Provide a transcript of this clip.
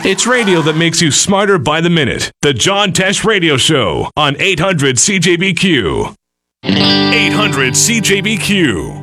It's radio that makes you smarter by the minute. The John Tesh Radio Show on 800 CJBQ. 800 CJBQ.